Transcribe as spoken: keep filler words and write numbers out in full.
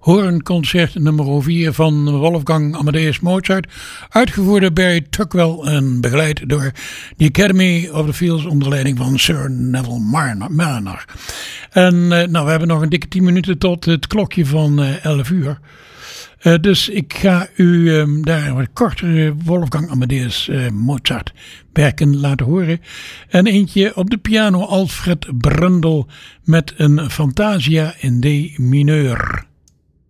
Hoornconcert nummer vier van Wolfgang Amadeus Mozart, uitgevoerd door Barry Tuckwell en begeleid door de Academy of the Fields onder leiding van Sir Neville Mariner. En uh, nou, we hebben nog een dikke tien minuten tot het klokje van uh, elf uur. Uh, dus ik ga u um, daar wat kortere Wolfgang Amadeus uh, Mozart werken laten horen. En eentje op de piano Alfred Brundel met een Fantasia in D mineur.